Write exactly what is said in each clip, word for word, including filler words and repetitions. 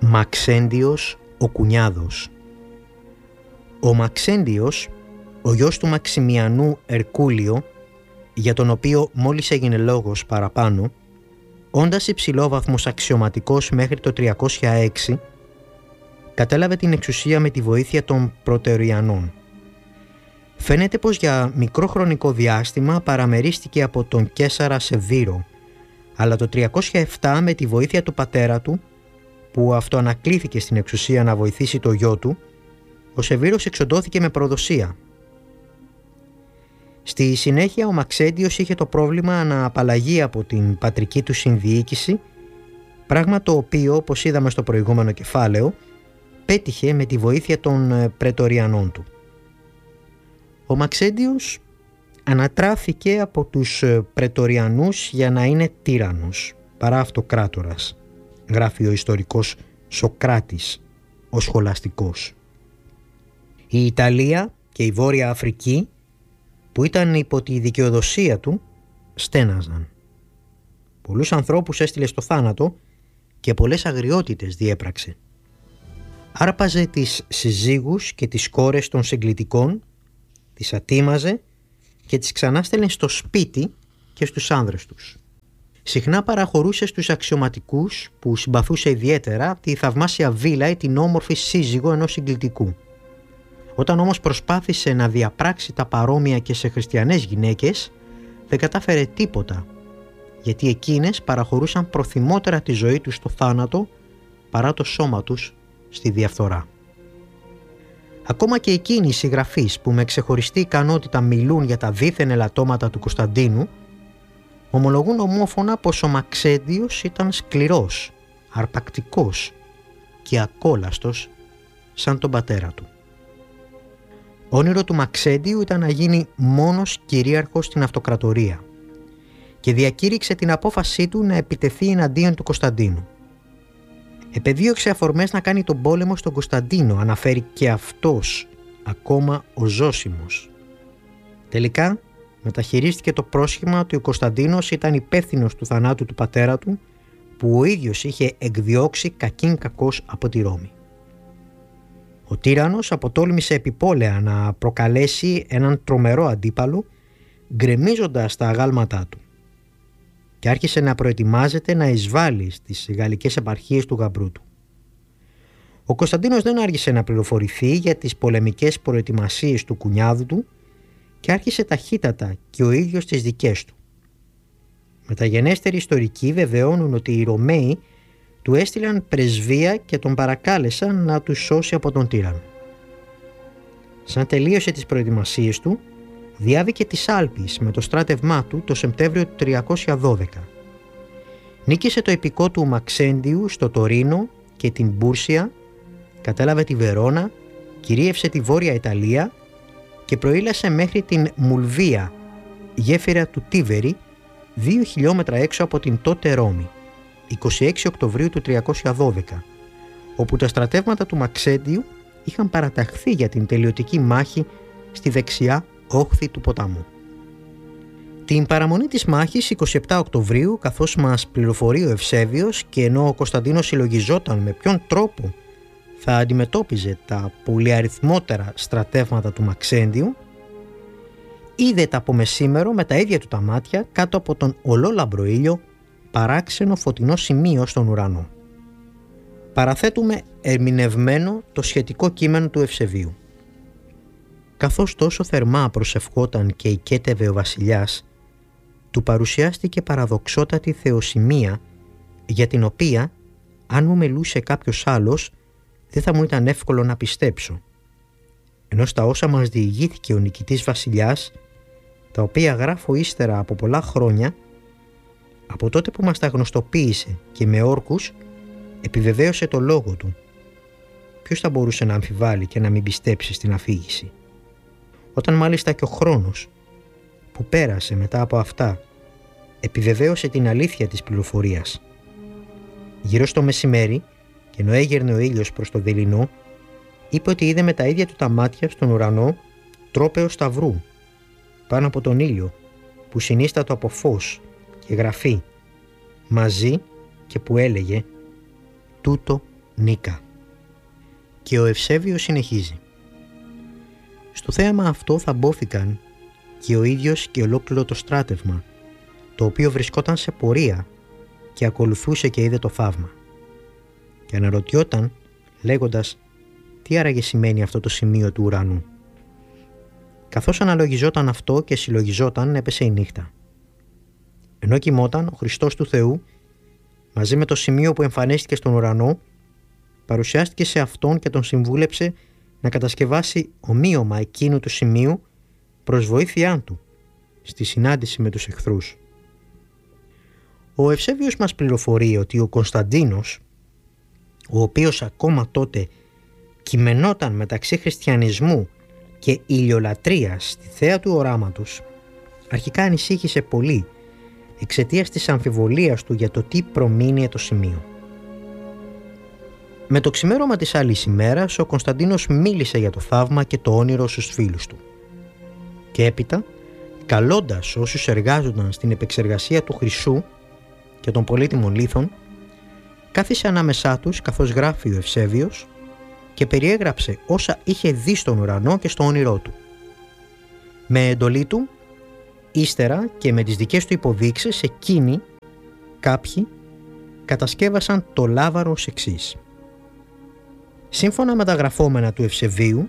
Μαξέντιος ο Κουνιάδος. Ο Μαξέντιος, ο γιος του Μαξιμιανού Ερκούλιο, για τον οποίο μόλις έγινε λόγος παραπάνω, όντας υψηλόβαθμος αξιωματικός μέχρι το τριακόσια έξι, κατέλαβε την εξουσία με τη βοήθεια των Προτεριανών. Φαίνεται πως για μικρό χρονικό διάστημα παραμερίστηκε από τον Καίσαρα Σεβύρο, αλλά το τριακόσια επτά με τη βοήθεια του πατέρα του, που αυτοανακλήθηκε στην εξουσία να βοηθήσει το γιο του, ο Σεβύρος εξοντώθηκε με προδοσία. Στη συνέχεια ο Μαξέντιος είχε το πρόβλημα να απαλλαγεί από την πατρική του συνδιοίκηση, πράγμα το οποίο, όπως είδαμε στο προηγούμενο κεφάλαιο, πέτυχε με τη βοήθεια των Πρετοριανών του. Ο Μαξέντιος ανατράφηκε από τους Πρετοριανούς για να είναι τύραννος παρά αυτοκράτορας, γράφει ο ιστορικός Σοκράτης, ο σχολαστικός. Η Ιταλία και η Βόρεια Αφρική, που ήταν υπό τη δικαιοδοσία του, στέναζαν. Πολλούς ανθρώπους έστειλε στο θάνατο και πολλές αγριότητες διέπραξε. Άρπαζε τις συζύγους και τις κόρες των συγκλητικών, τις ατίμαζε και τις ξανάστελνε στο σπίτι και στους άνδρες τους. Συχνά παραχωρούσε στους αξιωματικούς, που συμπαθούσε ιδιαίτερα, τη θαυμάσια βίλα ή την όμορφη σύζυγο ενός συγκλητικού. Όταν όμως προσπάθησε να διαπράξει τα παρόμοια και σε χριστιανές γυναίκες, δεν κατάφερε τίποτα, γιατί εκείνες παραχωρούσαν προθυμότερα τη ζωή τους στο θάνατο παρά το σώμα τους στη διαφθορά. Ακόμα και εκείνοι οι συγγραφείς που με ξεχωριστή ικανότητα μιλούν για τα δίθεν ελαττώματα του Κωνσταντίνου, ομολογούν ομόφωνα πως ο Μαξέντιος ήταν σκληρός, αρπακτικός και ακόλαστος σαν τον πατέρα του. Όνειρο του Μαξέντιου ήταν να γίνει μόνος κυρίαρχος στην αυτοκρατορία και διακήρυξε την απόφασή του να επιτεθεί εναντίον του Κωνσταντίνου. Επεδίωξε αφορμές να κάνει τον πόλεμο στον Κωνσταντίνο, αναφέρει και αυτός, ακόμα ο Ζώσιμος. Τελικά μεταχειρίστηκε το πρόσχημα ότι ο Κωνσταντίνος ήταν υπεύθυνος του θανάτου του πατέρα του, που ο ίδιος είχε εκδιώξει κακήν κακός από τη Ρώμη. Ο τύραννος αποτόλμησε επιπόλαια να προκαλέσει έναν τρομερό αντίπαλο, γκρεμίζοντας τα αγάλματά του, και άρχισε να προετοιμάζεται να εισβάλλει στις γαλλικές επαρχίες του γαμπρού του. Ο Κωνσταντίνος δεν άργησε να πληροφορηθεί για τις πολεμικές προετοιμασίες του κουνιάδου του και άρχισε ταχύτατα και ο ίδιος τις δικές του. Μεταγενέστεροι ιστορικοί βεβαιώνουν ότι οι Ρωμαίοι του έστειλαν πρεσβεία και τον παρακάλεσαν να τους σώσει από τον τύραννο. Σαν τελείωσε τις προετοιμασίες του, διάβηκε τις Άλπεις με το στράτευμά του το Σεπτέμβριο του τριακόσια δώδεκα. Νίκησε το επικό του Μαξέντιου στο Τωρίνο και την Μπούρσια, κατέλαβε τη Βερόνα, κυρίευσε τη Βόρεια Ιταλία και προήλασε μέχρι την Μουλβία, γέφυρα του Τίβερη, δύο χιλιόμετρα έξω από την τότε Ρώμη, εικοστή έκτη Οκτωβρίου του τριακόσια δώδεκα, όπου τα στρατεύματα του Μαξέντιου είχαν παραταχθεί για την τελειωτική μάχη στη δεξιά όχθη του ποταμού. Την παραμονή της μάχης εικοστή εβδόμη Οκτωβρίου, καθώς μας πληροφορεί ο Ευσέβιος, και ενώ ο Κωνσταντίνος συλλογιζόταν με ποιον τρόπο θα αντιμετώπιζε τα πολυαριθμότερα στρατεύματα του Μαξέντιου, είδε τα από μεσήμερο με τα ίδια του τα μάτια, κάτω από τον ολόλαμπρο ήλιο, παράξενο φωτεινό σημείο στον ουρανό. Παραθέτουμε ερμηνευμένο το σχετικό κείμενο του Ευσεβίου. Καθώς τόσο θερμά προσευχόταν και οικέτευε ο βασιλιάς, του παρουσιάστηκε παραδοξότατη θεοσημεία, για την οποία, αν μου μιλούσε κάποιος άλλος, δεν θα μου ήταν εύκολο να πιστέψω. Ενώ στα όσα μας διηγήθηκε ο νικητής βασιλιάς, τα οποία γράφω ύστερα από πολλά χρόνια, από τότε που μας τα γνωστοποίησε και με όρκους, επιβεβαίωσε το λόγο του. Ποιος θα μπορούσε να αμφιβάλλει και να μην πιστέψει στην αφήγηση? Όταν μάλιστα και ο χρόνος που πέρασε μετά από αυτά επιβεβαίωσε την αλήθεια της πληροφορίας. Γύρω στο μεσημέρι, και ενώ έγερνε ο ήλιος προς το δειλινό, είπε ότι είδε με τα ίδια του τα μάτια στον ουρανό τρόπαιο σταυρού πάνω από τον ήλιο, που συνίστατο από φως και γραφή μαζί, και που έλεγε «Τούτο Νίκα. Και ο Ευσέβιος συνεχίζει. Στο θέαμα αυτό θα μπόθηκαν και ο ίδιος και ολόκληρο το στράτευμα, το οποίο βρισκόταν σε πορεία και ακολουθούσε και είδε το θαύμα. Και αναρωτιόταν λέγοντας τι άραγε σημαίνει αυτό το σημείο του ουρανού. Καθώς αναλογιζόταν αυτό και συλλογιζόταν, έπεσε η νύχτα. Ενώ κοιμόταν, ο Χριστός του Θεού, μαζί με το σημείο που εμφανίστηκε στον ουρανό, παρουσιάστηκε σε αυτόν και τον συμβούλεψε να κατασκευάσει ομοίωμα εκείνου του σημείου προς βοήθειά του στη συνάντηση με τους εχθρούς. Ο Ευσέβιος μας πληροφορεί ότι ο Κωνσταντίνος, ο οποίος ακόμα τότε κειμενόταν μεταξύ χριστιανισμού και ηλιολατρείας στη θέα του οράματος, αρχικά ανησύχησε πολύ εξαιτίας της αμφιβολίας του για το τι προμείνει το σημείο. Με το ξημέρωμα της άλλης ημέρας, ο Κωνσταντίνος μίλησε για το θαύμα και το όνειρο στους φίλους του. Και έπειτα, καλώντας όσους εργάζονταν στην επεξεργασία του χρυσού και των πολύτιμων λίθων, κάθισε ανάμεσά τους καθώς γράφει ο Ευσέβιος και περιέγραψε όσα είχε δει στον ουρανό και στο όνειρό του. Με εντολή του, ύστερα και με τις δικές του υποδείξεις, εκείνοι, κάποιοι, κατασκεύασαν το λάβαρο ως εξής. Σύμφωνα με τα γραφόμενα του Ευσεβίου,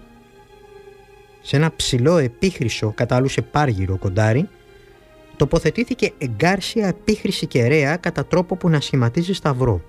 σε ένα ψηλό επίχρυσο κατάλουσε πάργυρο κοντάρι, τοποθετήθηκε εγκάρσια επίχρηση κεραία κατά τρόπο που να σχηματίζει σταυρό.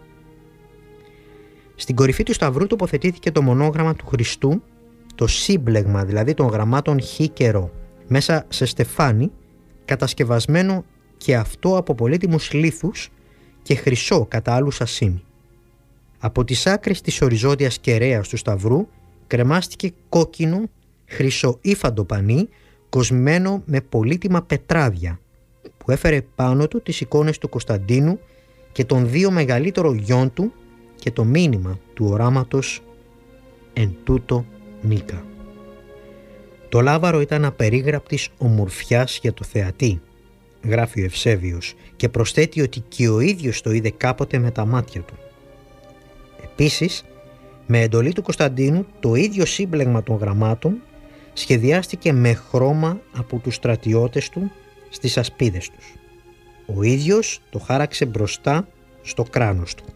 Στην κορυφή του σταυρού τοποθετήθηκε το μονόγραμμα του Χριστού, το σύμπλεγμα δηλαδή των γραμμάτων Χ και Ρο, μέσα σε στεφάνι, κατασκευασμένο και αυτό από πολύτιμους λίθους και χρυσό κατά άλλους ασήμι. Από τις άκρες της οριζόντιας κεραίας του σταυρού κρεμάστηκε κόκκινο χρυσοήφαντο πανί κοσμένο με πολύτιμα πετράδια, που έφερε πάνω του τις εικόνες του Κωνσταντίνου και των δύο μεγαλύτερων γιών του και το μήνυμα του οράματος «Εν τούτο Νίκα». Το λάβαρο ήταν απερίγραπτης ομορφιάς για το θεατή, γράφει ο Ευσέβιος, και προσθέτει ότι και ο ίδιος το είδε κάποτε με τα μάτια του. Επίσης, με εντολή του Κωνσταντίνου, το ίδιο σύμπλεγμα των γραμμάτων σχεδιάστηκε με χρώμα από τους στρατιώτες του στις ασπίδες τους. Ο ίδιος το χάραξε μπροστά στο κράνος του.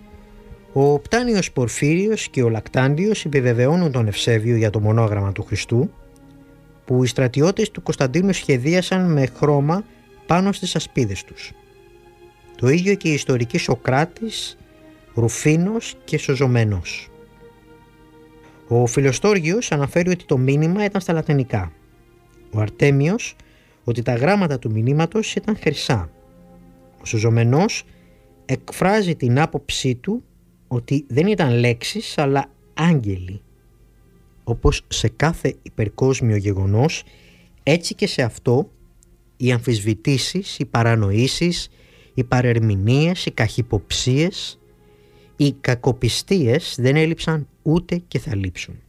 Ο Πτάνιος Πορφύριος και ο Λακτάντιος επιβεβαιώνουν τον Ευσέβιο για το μονόγραμμα του Χριστού, που οι στρατιώτες του Κωνσταντίνου σχεδίασαν με χρώμα πάνω στις ασπίδες τους. Το ίδιο και οι ιστορικοί Σοκράτης, Ρουφίνος και Σωζωμένος. Ο Φιλοστόργιος αναφέρει ότι το μήνυμα ήταν στα λατινικά. Ο Αρτέμιος ότι τα γράμματα του μηνύματος ήταν χρυσά. Ο Σωζωμένος εκφράζει την άποψή του ότι δεν ήταν λέξεις αλλά άγγελοι. Όπως σε κάθε υπερκόσμιο γεγονός, έτσι και σε αυτό οι αμφισβητήσεις, οι παρανοήσεις, οι παρερμηνίες, οι καχυποψίες, οι κακοπιστίες δεν έλειψαν ούτε και θα λείψουν.